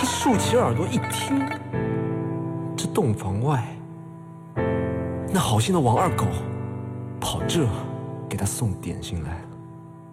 竖起耳朵一听，这洞房外，那好心的王二狗跑这给他送点心来。